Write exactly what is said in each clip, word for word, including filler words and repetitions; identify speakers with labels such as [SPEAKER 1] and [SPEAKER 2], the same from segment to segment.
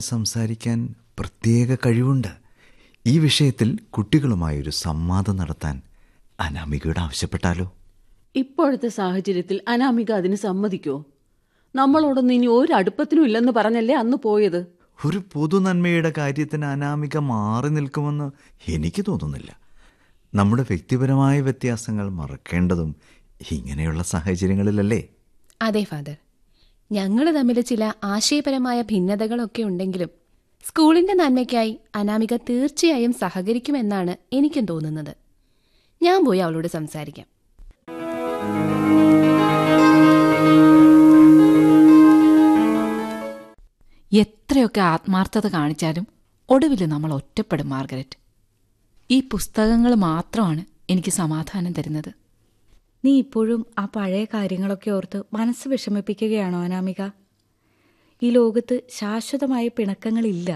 [SPEAKER 1] സംസാരിക്കാൻ പ്രത്യേക കഴിവുണ്ട്. ഈ വിഷയത്തിൽ കുട്ടികളുമായൊരു സംവാദം നടത്താൻ അനാമികയോട് ആവശ്യപ്പെട്ടാലോ?
[SPEAKER 2] ഇപ്പോഴത്തെ സാഹചര്യത്തിൽ അനാമിക അതിന് സമ്മതിക്കോ? നമ്മളോടൊന്നും ഇനി ഒരു അടുപ്പത്തിനും ഇല്ലെന്ന് പറഞ്ഞല്ലേ അന്ന് പോയത്.
[SPEAKER 1] ഒരു പൊതു നന്മയുടെ കാര്യത്തിന് അനാമിക മാറി നിൽക്കുമെന്ന് എനിക്ക് തോന്നുന്നില്ല. നമ്മുടെ വ്യക്തിപരമായ വ്യത്യാസങ്ങൾ മറക്കേണ്ടതും ഇങ്ങനെയുള്ള സാഹചര്യങ്ങളിലല്ലേ?
[SPEAKER 3] അതെ ഫാദർ, ഞങ്ങൾ തമ്മിൽ ചില ആശയപരമായ ഭിന്നതകളൊക്കെ ഉണ്ടെങ്കിലും സ്കൂളിന്റെ നന്മയ്ക്കായി അനാമിക തീർച്ചയായും സഹകരിക്കുമെന്നാണ് എനിക്കും തോന്നുന്നത്. ഞാൻ പോയി അവളോട് സംസാരിക്കാം.
[SPEAKER 4] എത്രയൊക്കെ ആത്മാർത്ഥത കാണിച്ചാലും ഒടുവിൽ നമ്മൾ ഒറ്റപ്പെടും മാർഗരറ്റ്. ഈ പുസ്തകങ്ങൾ മാത്രമാണ് എനിക്ക് സമാധാനം തരുന്നത്.
[SPEAKER 5] നീ ഇപ്പോഴും ആ പഴയ കാര്യങ്ങളൊക്കെ ഓർത്ത് മനസ്സ് വിഷമിപ്പിക്കുകയാണോ അനാമിക? ഈ ലോകത്ത് ശാശ്വതമായ പിണക്കങ്ങളില്ല.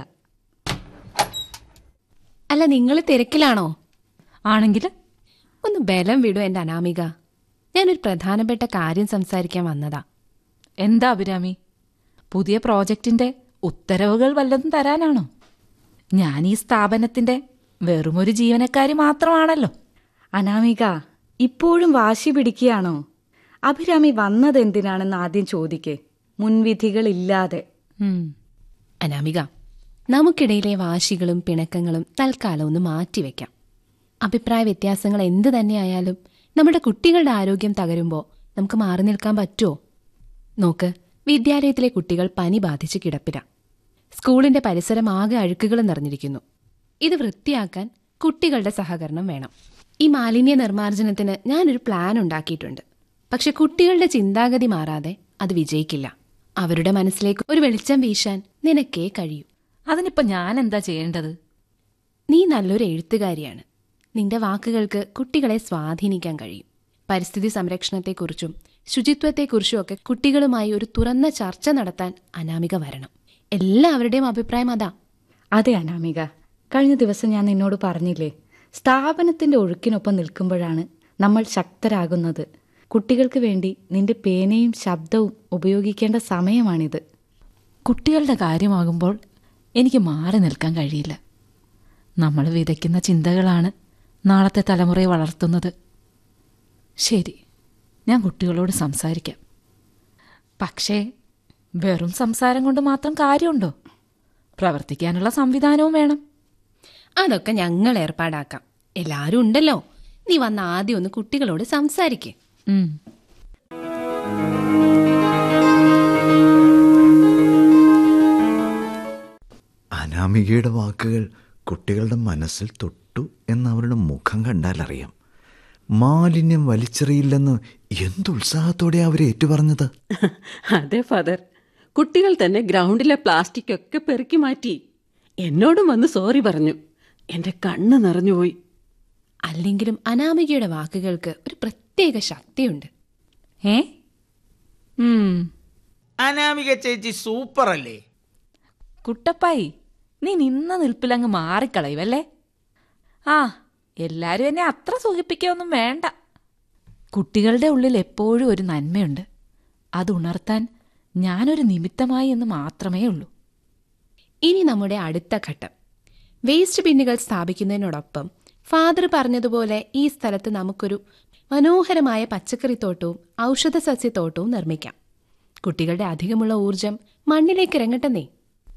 [SPEAKER 3] അല്ല, നിങ്ങൾ തിരക്കിലാണോ?
[SPEAKER 4] ആണെങ്കിൽ
[SPEAKER 3] ഒന്ന് ബലം വിടൂ എൻ്റെ അനാമിക. ഞാനൊരു പ്രധാനപ്പെട്ട കാര്യം സംസാരിക്കാൻ വന്നതാ.
[SPEAKER 4] എന്താ അഭിരാമി? പുതിയ പ്രോജക്റ്റിന്റെ ഉത്തരവുകൾ വല്ലതും തരാനാണോ? ഞാൻ ഈ സ്ഥാപനത്തിന്റെ വെറുമൊരു ജീവനക്കാരി മാത്രമാണല്ലോ.
[SPEAKER 5] അനാമിക, ഇപ്പോഴും വാശി പിടിക്കുകയാണോ? അഭിരാമി വന്നത് എന്തിനാണെന്ന് ആദ്യം ചോദിക്കേ, മുൻവിധികളില്ലാതെ.
[SPEAKER 3] അനാമിക, നമുക്കിടയിലെ വാശികളും പിണക്കങ്ങളും തൽക്കാലം ഒന്ന് മാറ്റിവെക്കാം. അഭിപ്രായ വ്യത്യാസങ്ങൾ എന്ത് തന്നെയായാലും നമ്മുടെ കുട്ടികളുടെ ആരോഗ്യം തകരുമ്പോൾ നമുക്ക് മാറി നിൽക്കാൻ പറ്റുമോ? നോക്ക്, വിദ്യാലയത്തിലെ കുട്ടികൾ പനി ബാധിച്ച് കിടപ്പില. സ്കൂളിന്റെ പരിസരം ആകെ അഴുക്കുകൾ നിറഞ്ഞിരിക്കുന്നു. ഇത് വൃത്തിയാക്കാൻ കുട്ടികളുടെ സഹകരണം വേണം. ഈ മാലിന്യ നിർമ്മാർജ്ജനത്തിന് ഞാനൊരു പ്ലാൻ ഉണ്ടാക്കിയിട്ടുണ്ട്. പക്ഷെ കുട്ടികളുടെ ചിന്താഗതി മാറാതെ അത് വിജയിക്കില്ല. അവരുടെ മനസ്സിലേക്ക് ഒരു വെളിച്ചം വീശാൻ നിനക്കേ കഴിയൂ.
[SPEAKER 4] അതിനിപ്പോ ഞാൻ എന്താ ചെയ്യേണ്ടത്?
[SPEAKER 3] നീ നല്ലൊരു എഴുത്തുകാരിയാണ്. നിന്റെ വാക്കുകൾക്ക് കുട്ടികളെ സ്വാധീനിക്കാൻ കഴിയും. പരിസ്ഥിതി സംരക്ഷണത്തെക്കുറിച്ചും ശുചിത്വത്തെക്കുറിച്ചും ഒക്കെ കുട്ടികളുമായി ഒരു തുറന്ന ചർച്ച നടത്താൻ അനാമിക വരണം. എല്ലാവരുടെയും അഭിപ്രായം അതാ.
[SPEAKER 5] അതെ അനാമിക, കഴിഞ്ഞ ദിവസം ഞാൻ നിന്നോട് പറഞ്ഞില്ലേ, സ്ഥാപനത്തിന്റെ ഒഴുക്കിനൊപ്പം നിൽക്കുമ്പോഴാണ് നമ്മൾ ശക്തരാകുന്നത്. കുട്ടികൾക്ക് വേണ്ടി നിന്റെ പേനയും ശബ്ദവും ഉപയോഗിക്കേണ്ട സമയമാണിത്.
[SPEAKER 4] കുട്ടികളുടെ കാര്യമാകുമ്പോൾ എനിക്ക് മാറി നിൽക്കാൻ കഴിയില്ല. നമ്മൾ വിതയ്ക്കുന്ന ചിന്തകളാണ് നാളത്തെ തലമുറയെ വളർത്തുന്നത്. ശരി, ഞാൻ കുട്ടികളോട് സംസാരിക്കാം. പക്ഷേ വെറും സംസാരം കൊണ്ട് മാത്രം കാര്യമുണ്ടോ? പ്രവർത്തിക്കാനുള്ള സംവിധാനവും വേണം.
[SPEAKER 3] അതൊക്കെ ഞങ്ങൾ ഏർപ്പാടാക്കാം. എല്ലാവരും ഉണ്ടല്ലോ. നീ വന്ന ആദ്യം ഒന്ന് കുട്ടികളോട് സംസാരിക്കേ.
[SPEAKER 1] അനാമികയുടെ വാക്കുകൾ കുട്ടികളുടെ മനസ്സിൽ തൊട്ടു എന്നവരുടെ മുഖം കണ്ടാലറിയാം. മാലിന്യം വലിച്ചെറിയില്ലെന്ന് എന്തുത്സാഹത്തോടെ അവരെ ഏറ്റുപറഞ്ഞത്.
[SPEAKER 2] അതെ ഫാദർ, കുട്ടികൾ തന്നെ ഗ്രൗണ്ടിലെ പ്ലാസ്റ്റിക് ഒക്കെ പെറുക്കി മാറ്റി. എന്നോടും വന്ന് സോറി പറഞ്ഞു. എന്റെ കണ്ണ് നിറഞ്ഞുപോയി.
[SPEAKER 3] അല്ലെങ്കിലും അനാമികയുടെ വാക്കുകൾക്ക് ഒരു പ്രത്യേക ശക്തിയുണ്ട്.
[SPEAKER 4] ഏ
[SPEAKER 6] അനാമിക ചേച്ചി സൂപ്പർ അല്ലേ?
[SPEAKER 4] കുട്ടപ്പായി, നീ നിന്ന നിൽപ്പിലങ്ങ് മാറിക്കളയുമല്ലേ? ആ, എല്ലാരും എന്നെ അത്ര സുഖിപ്പിക്കൊന്നും വേണ്ട. കുട്ടികളുടെ ഉള്ളിൽ എപ്പോഴും ഒരു നന്മയുണ്ട്. അത് ഉണർത്താൻ ഞാനൊരു നിമിത്തമായി എന്ന് മാത്രമേ ഉള്ളൂ.
[SPEAKER 3] ഇനി നമ്മുടെ അടുത്ത ഘട്ടം, വേസ്റ്റ് ബിന്നുകൾ സ്ഥാപിക്കുന്നതിനോടൊപ്പം ഫാദർ പറഞ്ഞതുപോലെ ഈ സ്ഥലത്ത് നമുക്കൊരു മനോഹരമായ പച്ചക്കറിത്തോട്ടവും ഔഷധ സസ്യത്തോട്ടവും നിർമ്മിക്കാം. കുട്ടികളുടെ അധികമുള്ള ഊർജം മണ്ണിലേക്ക് ഇറങ്ങട്ടെന്നേ.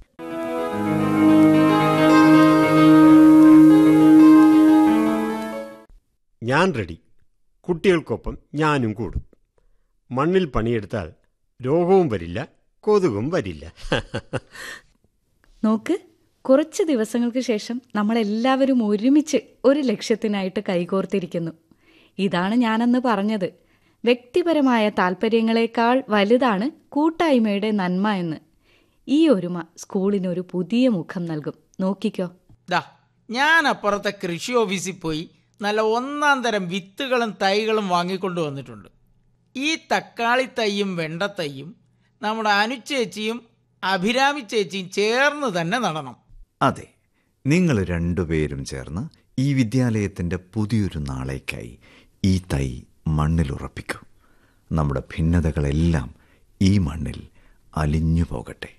[SPEAKER 7] ഞാൻ റെഡി. കുട്ടികൾക്കൊപ്പം ഞാനും കൂടും. മണ്ണിൽ പണിയെടുത്താൽ രോഗവും വരില്ല, കൊതുകും വരില്ല.
[SPEAKER 5] നോക്ക്, കുറച്ച് ദിവസങ്ങൾക്ക് ശേഷം നമ്മളെല്ലാവരും ഒരുമിച്ച് ഒരു ലക്ഷ്യത്തിനായിട്ട് കൈകോർത്തിരിക്കുന്നു. ഇതാണ് ഞാനന്ന് പറഞ്ഞത്, വ്യക്തിപരമായ താല്പര്യങ്ങളെക്കാൾ വലുതാണ് കൂട്ടായ്മയുടെ നന്മ എന്ന്. ഈ ഒരുമ സ്കൂളിനൊരു പുതിയ മുഖം നൽകും. നോക്കിക്കോ.
[SPEAKER 6] ദാ, ഞാൻ അപ്പുറത്തെ കൃഷി ഓഫീസിൽ പോയി നല്ല ഒന്നാം തരം വിത്തുകളും തൈകളും വാങ്ങിക്കൊണ്ടു വന്നിട്ടുണ്ട്. ഈ തക്കാളി തൈയും വെണ്ടത്തൈയും നമ്മുടെ അനുചേച്ചിയും അഭിരാമി ചേച്ചിയും ചേർന്ന് തന്നെ നടണം.
[SPEAKER 1] അതെ, നിങ്ങൾ രണ്ടുപേരും ചേർന്ന് ഈ വിദ്യാലയത്തിൻ്റെ പുതിയൊരു നാളേക്കായി ഈ തൈ മണ്ണിലുറപ്പിക്കൂ. നമ്മുടെ ഭിന്നതകളെല്ലാം ഈ മണ്ണിൽ അലിഞ്ഞു പോകട്ടെ.